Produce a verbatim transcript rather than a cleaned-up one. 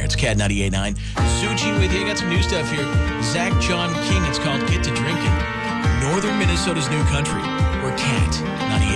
It's Cat ninety-eight point nine. Suji with you. I got some new stuff here. Zach John King. It's called Get to Drinking. Northern Minnesota's new country. We're Cat ninety-eight.